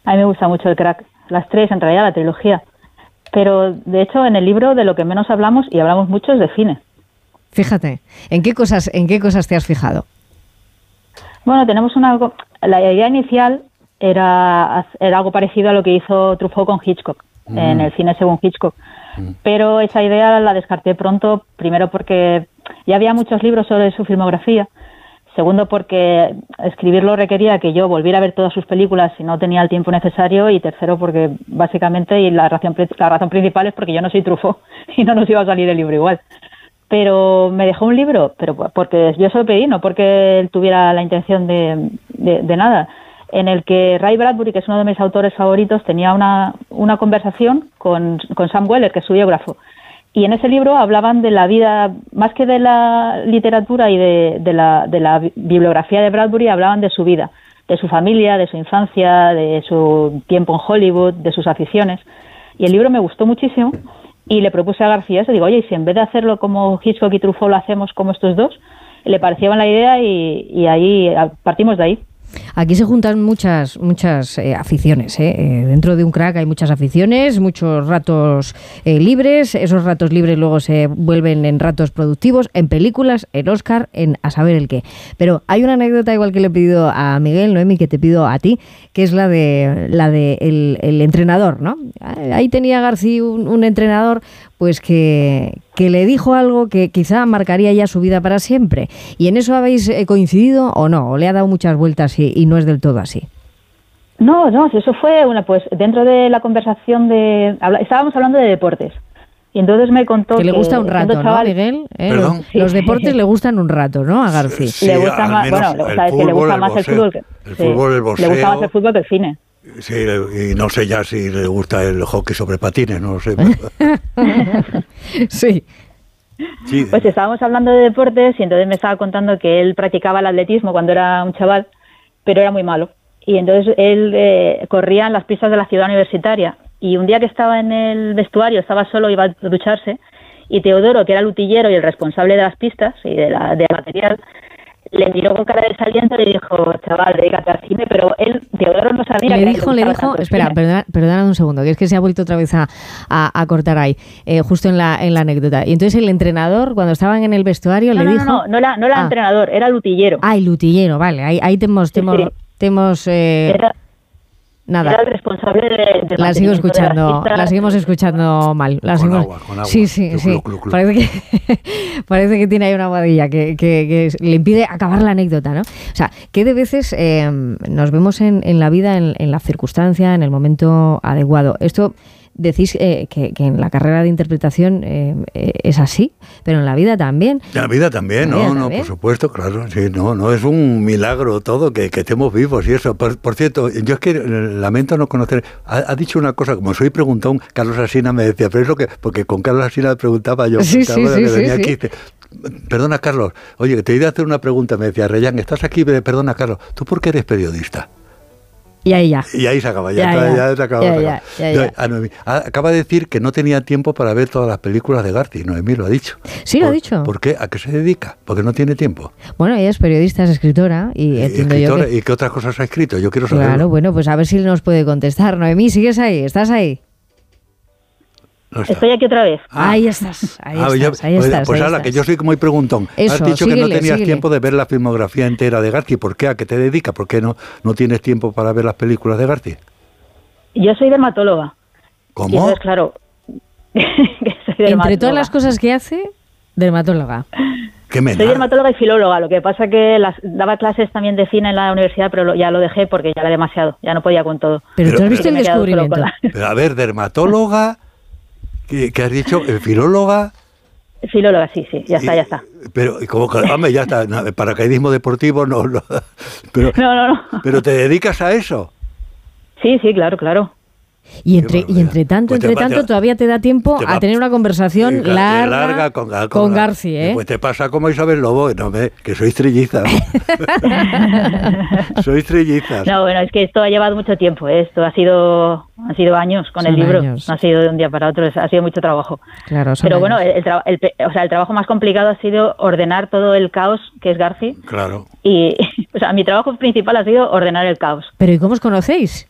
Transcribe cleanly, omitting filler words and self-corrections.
A mí me gusta mucho el Crack, las tres, en realidad la trilogía. Pero, de hecho, en el libro de lo que menos hablamos, y hablamos mucho, es de cine. Fíjate, ¿en qué cosas te has fijado? Bueno, tenemos la idea inicial era algo parecido a lo que hizo Truffaut con Hitchcock, en el cine según Hitchcock. Pero esa idea la descarté pronto, primero porque ya había muchos libros sobre su filmografía, segundo porque escribirlo requería que yo volviera a ver todas sus películas si no tenía el tiempo necesario, y tercero porque básicamente, y la razón principal es porque yo no soy Truffaut y no nos iba a salir el libro igual. Pero me dejó un libro, pero porque yo se lo pedí, no porque él tuviera la intención de nada, en el que Ray Bradbury, que es uno de mis autores favoritos, tenía una conversación con Sam Weller, que es su biógrafo. Y en ese libro hablaban de la vida, más que de la literatura y de la bibliografía de Bradbury, hablaban de su vida, de su familia, de su infancia, de su tiempo en Hollywood, de sus aficiones. Y el libro me gustó muchísimo y le propuse a García eso. Digo, oye, y si en vez de hacerlo como Hitchcock y Truffaut lo hacemos como estos dos, le parecía buena la idea y ahí partimos de ahí. Aquí se juntan muchas aficiones, dentro de un Crack hay muchas aficiones, muchos ratos libres. Esos ratos libres luego se vuelven en ratos productivos, en películas, en Oscar, en a saber el qué. Pero hay una anécdota, igual que le he pedido a Miguel, Noemi, que te pido a ti, que es la de el entrenador, ¿no? Ahí tenía García un entrenador pues que le dijo algo que quizá marcaría ya su vida para siempre. ¿Y en eso habéis coincidido o no? ¿O le ha dado muchas vueltas y no es del todo así? No, eso fue pues dentro de la conversación estábamos hablando de deportes. Y entonces me contó que le gusta un rato, ¿no, Miguel? ¿Perdón? Los deportes le gustan un rato, ¿no, a García? Sí, le gusta más, le gusta más el fútbol que el boxeo. Le gusta más el fútbol que el cine. Sí, y no sé ya si le gusta el hockey sobre patines, no lo sé. Sí. Pues estábamos hablando de deportes y entonces me estaba contando que él practicaba el atletismo cuando era un chaval, pero era muy malo. Y entonces él corría en las pistas de la ciudad universitaria. Y un día que estaba en el vestuario, estaba solo, iba a ducharse, y Teodoro, que era el utillero y el responsable de las pistas y del material, le miró con cara de desaliento y le dijo, chaval, dedícate al cine, pero Teodoro no sabía. Le dijo, espera, perdona un segundo, que es que se ha vuelto otra vez a cortar ahí, justo en la anécdota. Y entonces el entrenador, cuando estaban en el vestuario, le dijo... No era entrenador, era el utillero. Ah, el utillero, vale, ahí te hemos nada. Era el responsable de la sigo escuchando, la seguimos escuchando mal. Con agua. Sí. Parece que tiene ahí una aguadilla que le impide acabar la anécdota, ¿no? O sea, que de veces nos vemos en la vida, en la circunstancia, en el momento adecuado. Esto decís que en la carrera de interpretación es así, pero en la vida también. En la vida también, no, por supuesto, claro. Sí, no es un milagro todo que estemos vivos y eso. Por cierto, yo es que lamento no conocer. Ha dicho una cosa, como soy preguntón, Carlos Alsina me decía, pero es lo que, porque con Carlos Alsina me preguntaba yo. Sí. Aquí, perdona, Carlos, oye, que te iba a hacer una pregunta, me decía, Reyán, ¿estás aquí? Perdona, Carlos, ¿tú por qué eres periodista? Y ahí se acaba, ya se acaba. Noemí, acaba de decir que no tenía tiempo para ver todas las películas de García. Noemí lo ha dicho. Sí, lo ha dicho. ¿Por qué? ¿A qué se dedica? Porque no tiene tiempo. Bueno, ella es periodista, es escritora. ¿Y qué otras cosas ha escrito? Yo quiero saberlo. Claro, bueno, pues a ver si nos puede contestar. Noemí, ¿sigues ahí? ¿Estás ahí? No está. Estoy aquí otra vez. Ahí estás. Pues ahora, que yo soy muy preguntón. Has dicho que no tenías tiempo de ver la filmografía entera de García. ¿Por qué? ¿A qué te dedicas? ¿Por qué no tienes tiempo para ver las películas de García? Yo soy dermatóloga. ¿Cómo? Y entonces, claro, que soy dermatóloga. Entre todas las cosas que hace, dermatóloga. Soy dermatóloga y filóloga. Lo que pasa es que daba clases también de cine en la universidad, pero ya lo dejé porque ya era demasiado. Ya no podía con todo. Pero tú has visto el descubrimiento. Pero a ver, dermatóloga... ¿Qué has dicho? ¿Filóloga? Filóloga, sí, ya está. Pero, como que, hombre, ya está, paracaidismo deportivo, no. Pero, no. ¿Pero te dedicas a eso? Sí, claro. Y entre tanto, todavía te da tiempo a tener una conversación larga con García, ¿eh? Pues te pasa como Isabel Lobo, que sois trillizas. Sois trillizas. No, bueno, es que esto ha llevado mucho tiempo, ¿eh? Esto han sido años con el libro. No ha sido de un día para otro, ha sido mucho trabajo. Claro, pero bueno, el trabajo más complicado ha sido ordenar todo el caos que es García. Claro. Y mi trabajo principal ha sido ordenar el caos. Pero ¿y cómo os conocéis?